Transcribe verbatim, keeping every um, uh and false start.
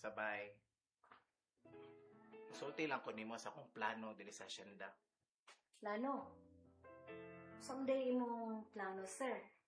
sabay. Sulti lang ko nimo sa akong plano dili sa asyenda. Plano? Someday imong plano, sir.